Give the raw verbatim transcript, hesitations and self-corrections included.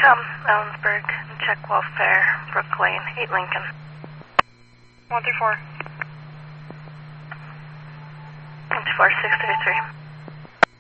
Come, Ellensburg, and check welfare, Brook Lane, eight Lincoln. one three four. one two four, six three three.